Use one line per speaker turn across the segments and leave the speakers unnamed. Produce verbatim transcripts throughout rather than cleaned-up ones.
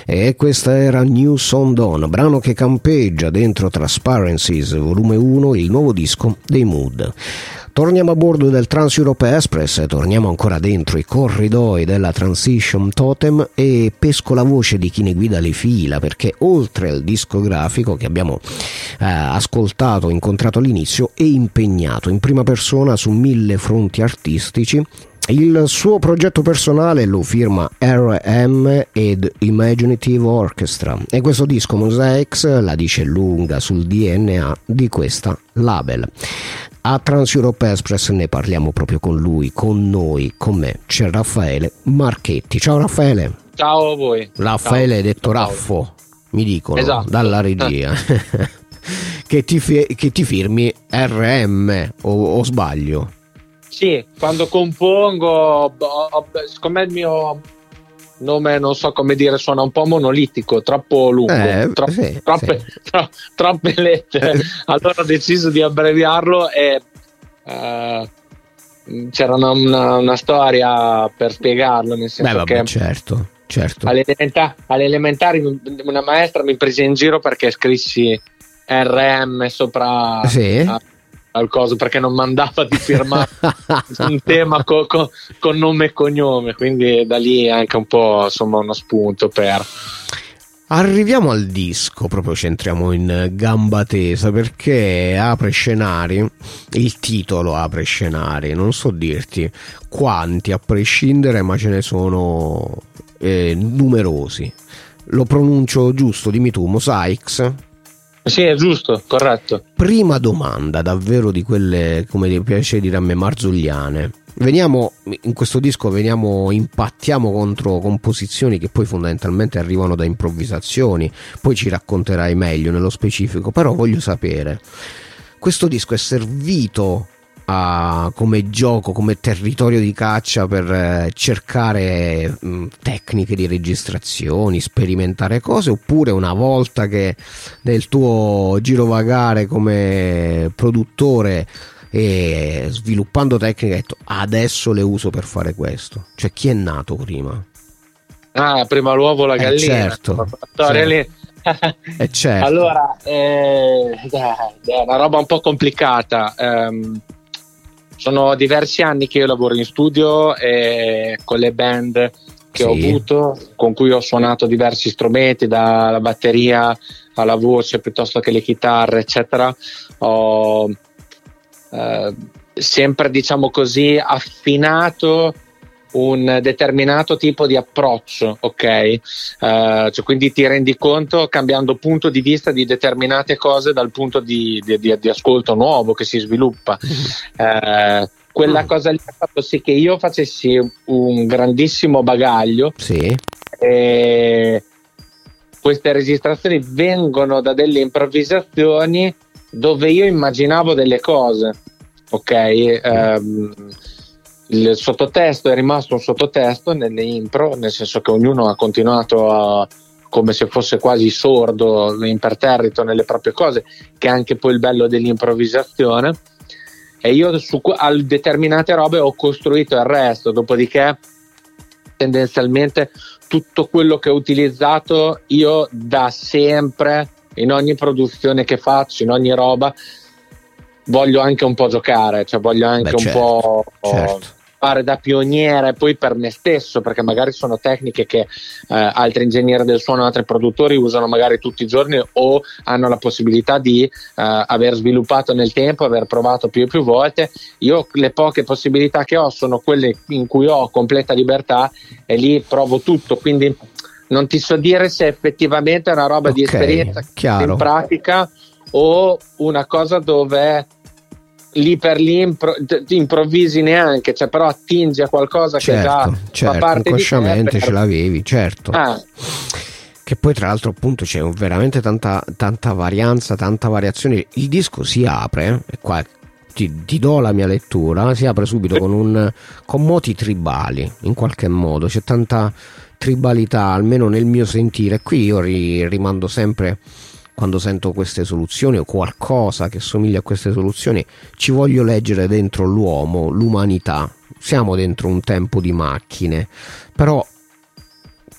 E questa era New Song Dawn, brano che campeggia dentro Transparencies volume uno, il nuovo disco dei Mood. Torniamo a bordo del Trans-Europe Express, torniamo ancora dentro i corridoi della Transition Totem e pesco la voce di chi ne guida le fila, perché oltre al discografico che abbiamo eh, ascoltato, incontrato all'inizio, è impegnato in prima persona su mille fronti artistici. Il suo progetto personale lo firma R M ed Imaginative Orchestra e questo disco Mosaics la dice lunga sul D N A di questa label. A Trans-Europe Express ne parliamo proprio con lui, con noi, con me. C'è Raffaele Marchetti. Ciao Raffaele.
Ciao a voi.
Raffaele
Ciao.
detto
Ciao.
Raffo, mi dicono,
esatto,
dalla regia. che, ti fi- che ti firmi R M o, o sbaglio?
Sì, quando compongo, secondo me il mio nome, non so come dire, suona un po' monolitico, troppo lungo,
eh,
tro-
sì,
troppe,
sì.
Tro- troppe lettere. Allora ho deciso di abbreviarlo e uh, c'era una, una, una storia per spiegarlo, nel senso Beh, vabbè, che
certo, certo.
Alle, elementa- alle elementari una maestra mi prese in giro perché scrissi R M sopra
sì.
a, al coso, perché non mandava di firmare un tema co- co- con nome e cognome, quindi da lì anche un po' insomma uno spunto per...
Arriviamo al disco, proprio centriamo in gamba tesa, perché apre scenari, il titolo apre scenari, non so dirti quanti a prescindere, ma ce ne sono eh, numerosi. Lo pronuncio giusto? Dimmi tu, Mosaics?
Sì, è giusto, corretto.
Prima domanda, davvero di quelle, come ti piace dire a me, marzulliane. Veniamo, in questo disco veniamo, impattiamo contro composizioni che poi fondamentalmente arrivano da improvvisazioni, poi ci racconterai meglio nello specifico, però voglio sapere, questo disco è servito a, come gioco, come territorio di caccia per eh, cercare mh, tecniche di registrazioni, sperimentare cose, oppure una volta che nel tuo girovagare come produttore e sviluppando tecniche hai detto adesso le uso per fare questo? Cioè, chi è nato prima?
Ah, prima l'uovo la gallina,
eh certo,
storia lì.
eh certo.
Allora eh, è una roba un po' complicata. Um, sono diversi anni che io lavoro in studio e con le band che sì. ho avuto, con cui ho suonato diversi strumenti, dalla batteria alla voce piuttosto che le chitarre eccetera. Ho Uh, sempre, diciamo così, affinato un determinato tipo di approccio, ok? Uh, cioè, quindi ti rendi conto cambiando punto di vista di determinate cose dal punto di, di, di, di ascolto nuovo che si sviluppa. Uh, quella cosa lì ha fatto sì che io facessi un grandissimo bagaglio.
Sì.
E queste registrazioni vengono da delle improvvisazioni dove io immaginavo delle cose, ok? Um, il sottotesto è rimasto un sottotesto nelle impro, nel senso che ognuno ha continuato a, come se fosse quasi sordo, imperterrito nelle proprie cose, che è anche poi il bello dell'improvvisazione, e io su a determinate robe ho costruito il resto, dopodiché tendenzialmente tutto quello che ho utilizzato io da sempre in ogni produzione che faccio, in ogni roba, voglio anche un po' giocare, cioè voglio anche Beh, certo, un po' certo. fare da pioniere poi per me stesso, perché magari sono tecniche che eh, altri ingegneri del suono, altri produttori usano magari tutti i giorni o hanno la possibilità di eh, aver sviluppato nel tempo, aver provato più e più volte. Io le poche possibilità che ho sono quelle in cui ho completa libertà e lì provo tutto, quindi non ti so dire se effettivamente è una roba okay, di esperienza chiaro. In pratica o una cosa dove lì per lì impro- improvvisi neanche, cioè però attingi a qualcosa certo, che già
certo,
fa parte
inconsciamente
di te per...
ce l'avevi, certo.
Ah.
Che poi tra l'altro appunto c'è veramente tanta, tanta varianza, tanta variazione. Il disco si apre, e qua ti, ti do la mia lettura, si apre subito con, un, con moti tribali, in qualche modo, c'è tanta tribalità, almeno nel mio sentire. Qui io ri, rimando sempre, quando sento queste soluzioni o qualcosa che somiglia a queste soluzioni, ci voglio leggere dentro l'uomo, l'umanità. Siamo dentro un tempo di macchine, però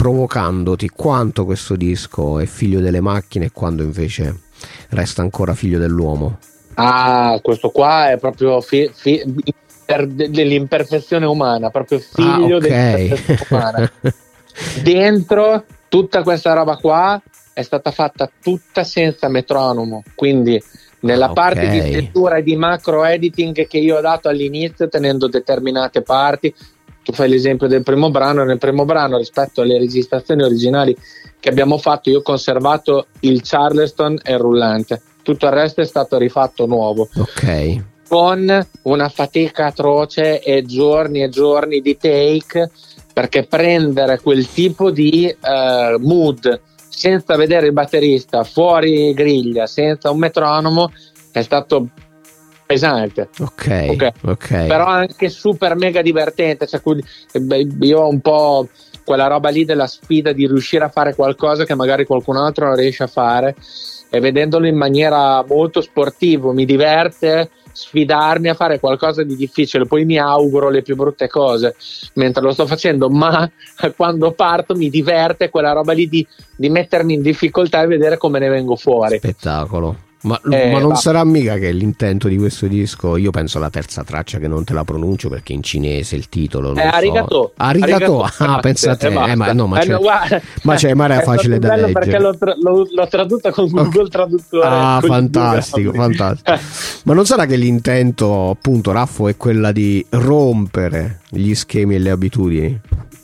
provocandoti quanto questo disco è figlio delle macchine e quando invece resta ancora figlio dell'uomo.
Ah, questo qua è proprio fi- fi- per dell'imperfezione umana, proprio figlio ah, okay. dell'imperfezione umana. Dentro tutta questa roba qua è stata fatta tutta senza metronomo, quindi nella ah, parte okay. di lettura e di macro editing che io ho dato all'inizio, tenendo determinate parti. Tu fai l'esempio del primo brano, nel primo brano rispetto alle registrazioni originali che abbiamo fatto io ho conservato il Charleston e il rullante, tutto il resto è stato rifatto nuovo,
ok,
con una fatica atroce e giorni e giorni di take, perché prendere quel tipo di uh, mood senza vedere il batterista, fuori griglia, senza un metronomo, è stato pesante.
Ok,
okay.
okay.
Però anche super mega divertente, cioè, io ho un po' quella roba lì della sfida di riuscire a fare qualcosa che magari qualcun altro non riesce a fare, e vedendolo in maniera molto sportiva mi diverte sfidarmi a fare qualcosa di difficile, poi mi auguro le più brutte cose mentre lo sto facendo, ma quando parto mi diverte quella roba lì di, di mettermi in difficoltà e vedere come ne vengo fuori.
Spettacolo. Ma, eh, ma non va. Sarà mica che l'intento di questo disco, io penso la terza traccia che non te la pronuncio perché in cinese il titolo non
è
so.
Arigato.
Arigato, ah, pensa a te, eh, ma no, ma c'è, eh, ma c'è, ma era facile da leggere.
Perché l'ho, tra- l'ho, l'ho tradotto con Google okay. Traduttore.
Ah, fantastico, fantastico. Ma non sarà che l'intento, appunto, Raffo, è quella di rompere gli schemi e le abitudini?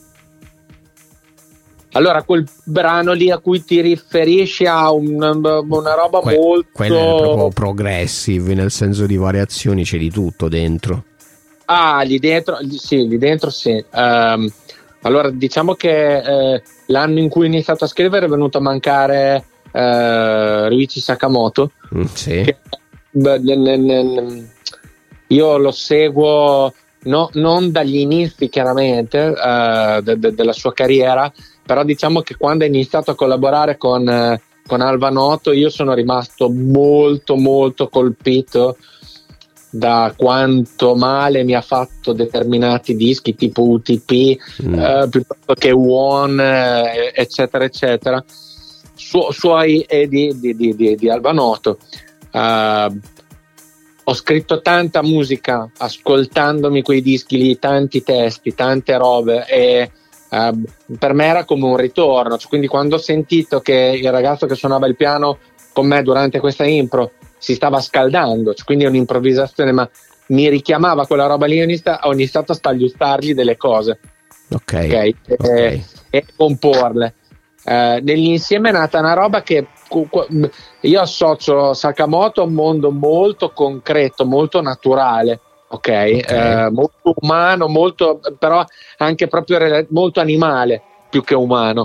Allora, quel brano lì a cui ti riferisci ha una, una roba que- molto...
Quello è proprio progressive, nel senso di variazioni c'è di tutto dentro.
Ah, lì dentro, sì, lì dentro sì. Um, allora, diciamo che eh, l'anno in cui ho iniziato a scrivere è venuto a mancare eh, Ryuichi Sakamoto.
Mm, sì.
Che, beh, n- n- n- io lo seguo no, non dagli inizi, chiaramente, uh, de- de- della sua carriera, però diciamo che quando ha iniziato a collaborare con, eh, con Alvanotto io sono rimasto molto molto colpito da quanto male mi ha fatto determinati dischi tipo U T P mm. eh, piuttosto che One eh, eccetera eccetera Su- suoi e di, di, di, di, di Alvanotto. Uh, ho scritto tanta musica ascoltandomi quei dischi lì, tanti testi, tante robe, e Uh, per me era come un ritorno, cioè, quindi quando ho sentito che il ragazzo che suonava il piano con me durante questa impro si stava scaldando, cioè, quindi è un'improvvisazione, ma mi richiamava quella roba lì, ho iniziato, ho iniziato a stagliustargli delle cose,
ok,
okay?
okay.
E, e comporle. Uh, nell'insieme è nata una roba che io associo Sakamoto a un mondo molto concreto, molto naturale. Okay, okay. Eh, molto umano, molto, però anche proprio molto animale più che umano,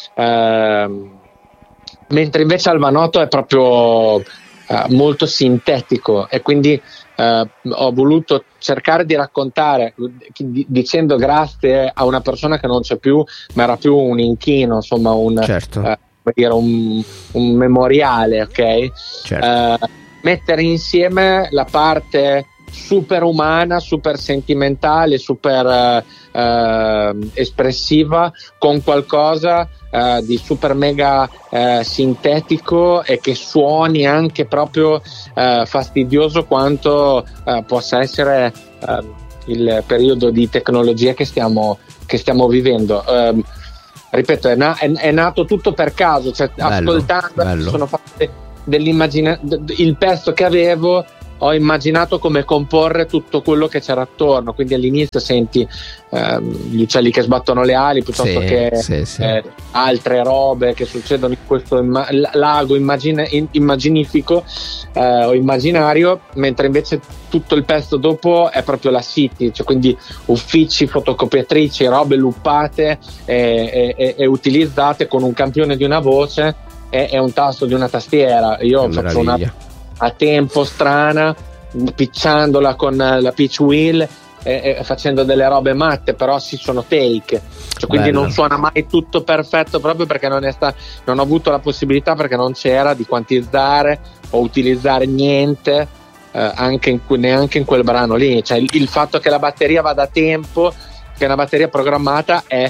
eh, mentre invece Alvanotto è proprio eh, molto sintetico, e quindi eh, ho voluto cercare di raccontare, dicendo grazie a una persona che non c'è più, ma era più un inchino, insomma un,
certo.
eh, dire un, un memoriale, ok?
Certo.
Eh, mettere insieme la parte super umana, super sentimentale, super uh, uh, espressiva con qualcosa uh, di super mega uh, sintetico e che suoni anche proprio uh, fastidioso quanto uh, possa essere uh, il periodo di tecnologia che stiamo, che stiamo vivendo. Um, ripeto, è, na- è, è nato tutto per caso, cioè, bello, ascoltando bello. Sono fatte dell'immagine, d- il pezzo che avevo, ho immaginato come comporre tutto quello che c'era attorno, quindi all'inizio senti ehm, gli uccelli che sbattono le ali piuttosto
sì,
che
sì, sì.
Eh, altre robe che succedono in questo imma- lago immagine- immaginifico eh, o immaginario, mentre invece tutto il pezzo dopo è proprio la city, cioè quindi uffici, fotocopiatrici, robe luppate e, e, e utilizzate con un campione di una voce e, e un tasto di una tastiera. Io
che
faccio
meraviglia.
una a tempo strana, picciandola con la pitch wheel e, e facendo delle robe matte, però si sono take, cioè, quindi
bello.
Non suona mai tutto perfetto proprio perché non, è sta- non ho avuto la possibilità, perché non c'era di quantizzare o utilizzare niente eh, anche in, neanche in quel brano lì, cioè il, il fatto che la batteria vada a tempo, che è una batteria programmata, è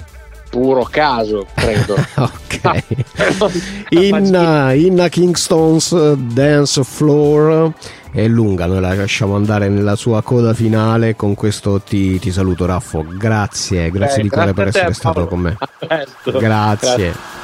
puro caso, credo.
Ok. Inna, Inna Kingstones, Dance Floor. È lunga, noi la lasciamo andare nella sua coda finale. Con questo ti, ti saluto, Raffo. Grazie, grazie eh, di cuore per essere te, stato con me. Grazie. Grazie.